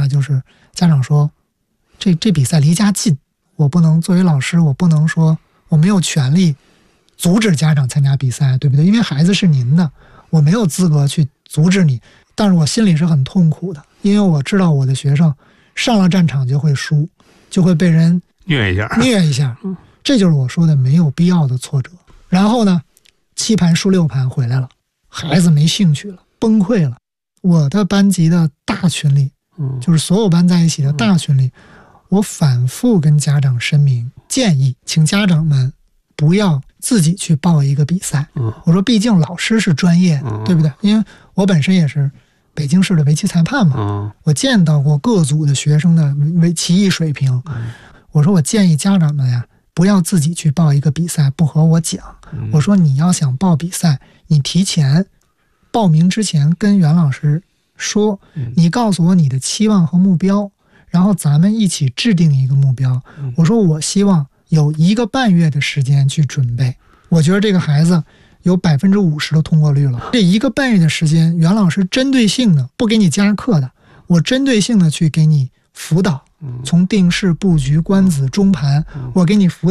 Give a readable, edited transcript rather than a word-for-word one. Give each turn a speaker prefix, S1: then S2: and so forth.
S1: 话就是家长说这比赛离家近，我不能作为老师，我不能说我没有权利阻止家长参加比赛，对不对？因为孩子是您的，我没有资格去阻止你。但是我心里是很痛苦的，因为我知道我的学生上了战场就会输，就会被人虐一下，这就是我说的没有必要的挫折。然后呢，7盘输6盘回来了，孩子没兴趣了，崩溃了。我的班级的大群里，就是所有班在一起的大群里，我反复跟家长声明，建议请家长们不要自己去报一个比赛。我说毕竟老师是专业的，对不对？因为我本身也是北京市的围棋裁判嘛，我见到过各组的学生的棋艺水平。我说我建议家长们呀，不要自己去报一个比赛，不和我讲。我说你要想报比赛，你提前报名之前跟袁老师说，你告诉我你的期望和目标，然后咱们一起制定一个目标。我说我希望有1个半月的时间去准备，我觉得这个孩子有50%的通过率了。这1个半月的时间，袁老师针对性的，不给你加课的，我针对性的去给你辅导，从定式、布局、观子、中盘，我给你辅导。